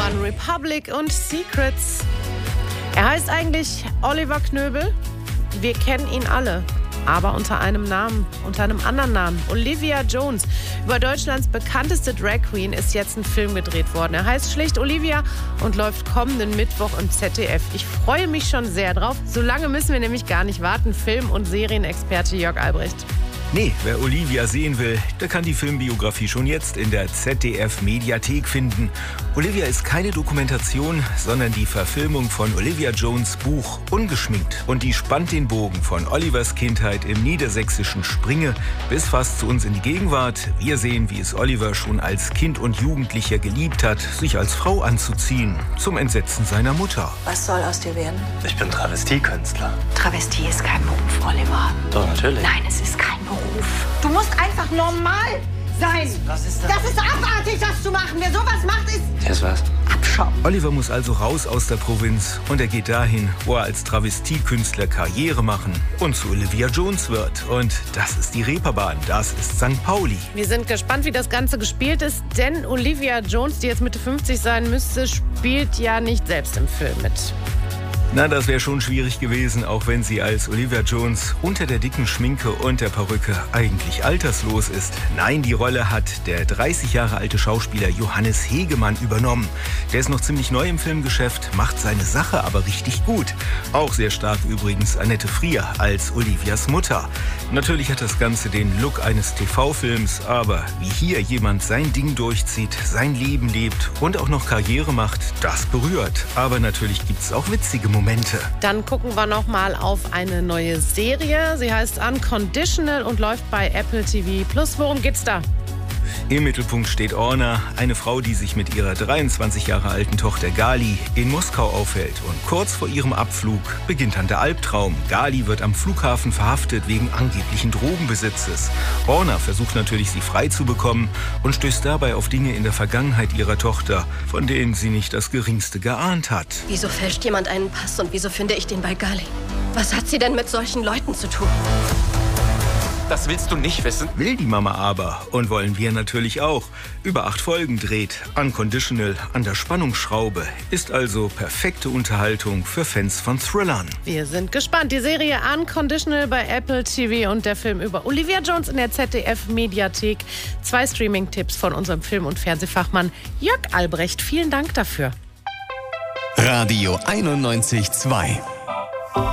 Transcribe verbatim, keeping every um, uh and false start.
One Republic und Secrets. Er heißt eigentlich Oliver Knöbel. Wir kennen ihn alle, aber unter einem Namen, unter einem anderen Namen. Olivia Jones. Über Deutschlands bekannteste Drag Queen ist jetzt ein Film gedreht worden. Er heißt schlicht Olivia und läuft kommenden Mittwoch im Z D F. Ich freue mich schon sehr drauf. So lange müssen wir nämlich gar nicht warten. Film- und Serienexperte Jörg Albrecht. Nee, wer Olivia sehen will, der kann die Filmbiografie schon jetzt in der Z D F-Mediathek finden. Olivia ist keine Dokumentation, sondern die Verfilmung von Olivia Jones' Buch Ungeschminkt. Und die spannt den Bogen von Olivers Kindheit im niedersächsischen Springe bis fast zu uns in die Gegenwart. Wir sehen, wie es Oliver schon als Kind und Jugendlicher geliebt hat, sich als Frau anzuziehen, zum Entsetzen seiner Mutter. Was soll aus dir werden? Ich bin Travestiekünstler. Travestie ist kein Beruf, Oliver. Doch, natürlich. Nein, es ist kein Beruf. Du musst einfach normal sein. Was ist das? Das ist abartig, das zu machen. Wer sowas macht, ist Hier ist was. Abschaum. Oliver muss also raus aus der Provinz und er geht dahin, wo er als Travestiekünstler Karriere machen und zu Olivia Jones wird. Und das ist die Reeperbahn, das ist Sankt Pauli. Wir sind gespannt, wie das Ganze gespielt ist, denn Olivia Jones, die jetzt Mitte fünfzig sein müsste, spielt ja nicht selbst im Film mit. Na, das wäre schon schwierig gewesen, auch wenn sie als Olivia Jones unter der dicken Schminke und der Perücke eigentlich alterslos ist. Nein, die Rolle hat der dreißig Jahre alte Schauspieler Johannes Hegemann übernommen. Der ist noch ziemlich neu im Filmgeschäft, macht seine Sache aber richtig gut. Auch sehr stark übrigens Annette Frier als Olivias Mutter. Natürlich hat das Ganze den Look eines T V-Films, aber wie hier jemand sein Ding durchzieht, sein Leben lebt und auch noch Karriere macht, das berührt. Aber natürlich gibt es auch witzige Momente. Momente. Dann gucken wir noch mal auf eine neue Serie. Sie heißt Unconditional und läuft bei Apple T V Plus. Worum geht's da? Im Mittelpunkt steht Orna, eine Frau, die sich mit ihrer dreiundzwanzig Jahre alten Tochter Gali in Moskau aufhält. Und kurz vor ihrem Abflug beginnt dann der Albtraum. Gali wird am Flughafen verhaftet wegen angeblichen Drogenbesitzes. Orna versucht natürlich, sie frei zu bekommen und stößt dabei auf Dinge in der Vergangenheit ihrer Tochter, von denen sie nicht das Geringste geahnt hat. Wieso fälscht jemand einen Pass und wieso finde ich den bei Gali? Was hat sie denn mit solchen Leuten zu tun? Das willst du nicht wissen? Will die Mama aber und wollen wir natürlich auch. Über acht Folgen dreht Unconditional an der Spannungsschraube. Ist also perfekte Unterhaltung für Fans von Thrillern. Wir sind gespannt. Die Serie Unconditional bei Apple T V und der Film über Olivia Jones in der Z D F-Mediathek. Zwei Streaming-Tipps von unserem Film- und Fernsehfachmann Jörg Albrecht. Vielen Dank dafür. Radio einundneunzig Komma zwei